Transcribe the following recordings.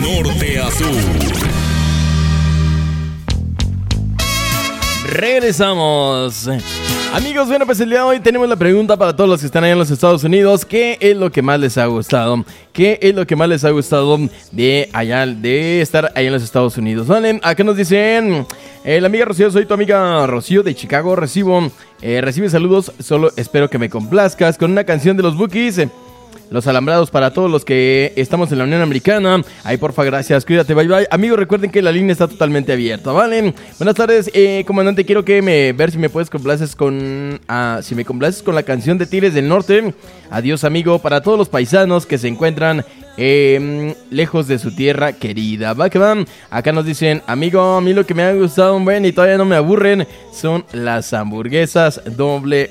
norte a sur. Regresamos. Amigos, bueno, pues el día de hoy tenemos la pregunta para todos los que están allá en los Estados Unidos. ¿Qué es lo que más les ha gustado? ¿Qué es lo que más les ha gustado de allá, de estar allá en los Estados Unidos? ¿Vale? Acá nos dicen, la amiga Rocío, soy tu amiga Rocío de Chicago. Recibe saludos, solo espero que me complazcas con una canción de los Bookies. Los alambrados para todos los que estamos en la Unión Americana. Ay, porfa, gracias, cuídate, bye bye. Amigos, recuerden que la línea está totalmente abierta, ¿vale? Buenas tardes, comandante, quiero que ver si me puedes complaces con... si me complaces con la canción de Tigres del Norte. Adiós, amigo, para todos los paisanos que se encuentran lejos de su tierra querida. Va que van. Acá nos dicen, amigo, a mí lo que me ha gustado, bueno, y todavía no me aburren, son las hamburguesas doble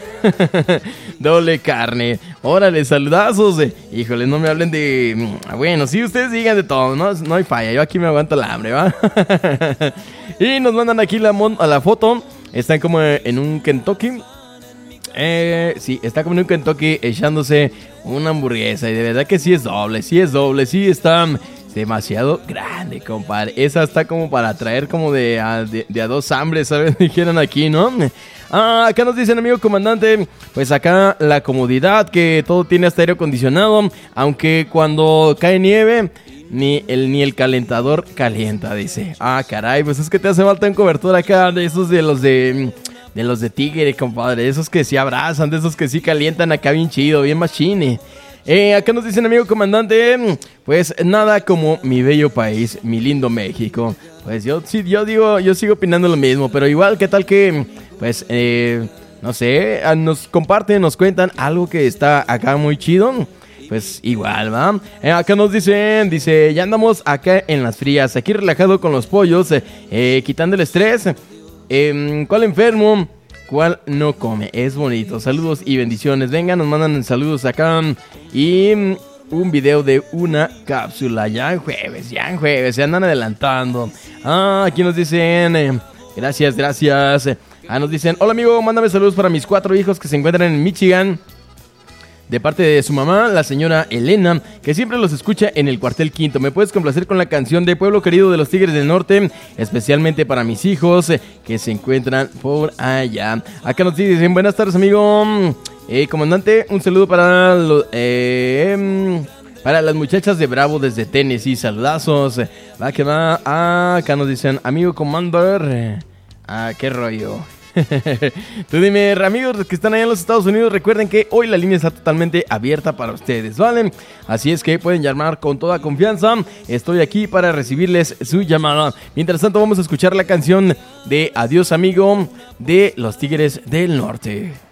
carne. Órale, saludazos. Híjole, no me hablen de... Bueno, sí, ustedes digan de todo, no hay falla. Yo aquí me aguanto el hambre, ¿va? Y nos mandan aquí a la foto. Están como en un Kentucky. Sí, está como en un Kentucky echándose una hamburguesa. Y de verdad que sí es doble. Sí está demasiado grande, compadre. Esa está como para traer como de a dos hambres, ¿sabes? Dijeron aquí, ¿no? Acá nos dicen, amigo comandante, pues acá la comodidad, que todo tiene hasta aire acondicionado, aunque cuando cae nieve, ni el calentador calienta, dice. Caray, pues es que te hace falta un cobertor acá, de esos de los de tigre, compadre, esos que sí abrazan, de esos que sí calientan acá bien chido, bien machine. Acá nos dicen, amigo comandante, pues nada como mi bello país, mi lindo México. Pues yo sigo opinando lo mismo, pero igual, ¿qué tal que, pues, no sé, nos comparten, nos cuentan algo que está acá muy chido? Pues igual, ¿va? Acá nos dicen, ya andamos acá en las frías, aquí relajado con los pollos, quitando el estrés. ¿Cuál enfermo? ¿Cuál no come? Es bonito. Saludos y bendiciones. Venga, nos mandan saludos acá. Y un video de una cápsula. Ya en jueves. Se andan adelantando. Aquí nos dicen... Gracias. Nos dicen... Hola, amigo. Mándame saludos para mis 4 hijos que se encuentran en Michigan. De parte de su mamá, la señora Elena, que siempre los escucha en el cuartel quinto. ¿Me puedes complacer con la canción de Pueblo Querido de los Tigres del Norte? Especialmente para mis hijos que se encuentran por allá. Acá nos dicen, buenas tardes, amigo. Comandante, un saludo para las muchachas de Bravo desde Tennessee. Saludazos. Va que va. Acá nos dicen, amigo Commander. Qué rollo. Tú dime, amigos que están allá en los Estados Unidos, recuerden que hoy la línea está totalmente abierta para ustedes, ¿vale? Así es que pueden llamar con toda confianza. Estoy aquí para recibirles su llamada. Mientras tanto, vamos a escuchar la canción de Adiós, amigo, de los Tigres del Norte.